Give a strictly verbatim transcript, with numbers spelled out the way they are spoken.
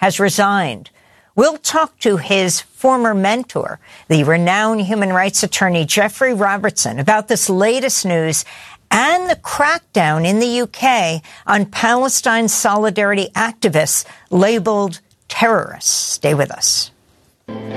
has resigned. We'll talk to his former mentor, the renowned human rights attorney Jeffrey Robertson, about this latest news and the crackdown in the U K on Palestine solidarity activists labeled terrorists. Stay with us.